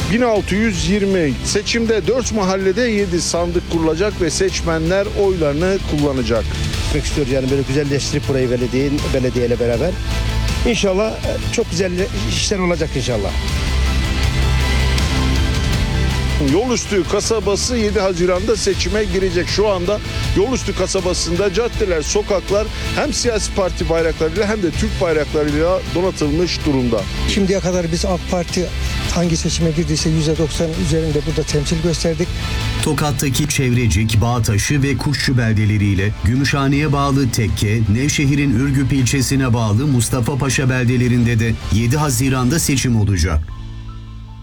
1620. Seçimde 4 mahallede 7 sandık kurulacak ve seçmenler oylarını kullanacak. Gitmek istiyoruz yani böyle güzelleştirip burayı belediyeyle beraber. İnşallah çok güzel işler olacak inşallah. Yolüstü kasabası 7 Haziran'da seçime girecek. Şu anda Yolüstü kasabasında caddeler, sokaklar hem siyasi parti bayraklarıyla hem de Türk bayraklarıyla donatılmış durumda. Şimdiye kadar biz AK Parti hangi seçime girdiyse %90 üzerinde burada temsil gösterdik. Tokat'taki Çevrecik, Bağtaşı ve Kuşçu beldeleriyle Gümüşhane'ye bağlı Tekke, Nevşehir'in Ürgüp ilçesine bağlı Mustafa Paşa beldelerinde de 7 Haziran'da seçim olacak.